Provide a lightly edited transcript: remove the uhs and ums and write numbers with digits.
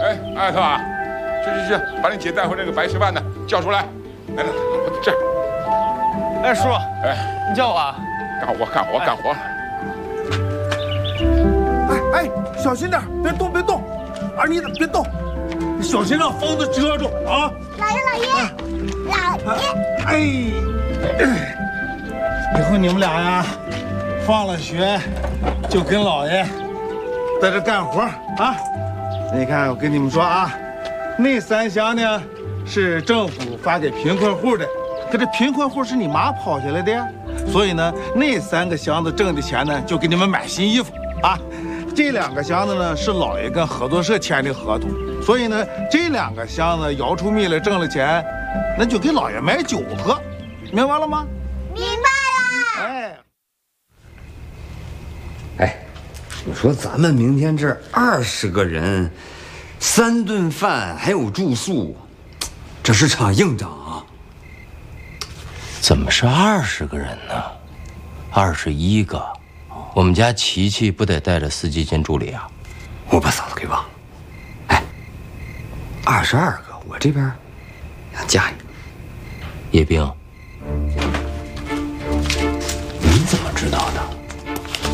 哎，艾特啊，去，把你姐带回那个白石饭的叫出来。来，这儿。 哎，叔， 哎， 你叫我啊？ 干活。 哎，小心点，别动。二妮子，别动，小心让风子遮住啊！ 老爷， 哎，以后你们俩呀，放了学就跟老爷在这干活啊！你看，我跟你们说啊，那3箱呢是政府发给贫困户的，可这贫困户是你妈抛下来的，所以呢，那3个箱子挣的钱呢，就给你们买新衣服啊。这2个箱子呢是老爷跟合作社签的合同，所以呢，这2个箱子摇出蜜来挣了钱，那就给老爷买酒喝，明白了吗？ 明白了。 哎，我说咱们明天这20个人，3顿饭还有住宿，这是场硬仗啊！ 怎么是20个人呢？21个。我们家琪琪不得带着司机兼助理啊？ 我把嫂子给忘了。哎，22个，我这边想加一个。 叶冰，你怎么知道的？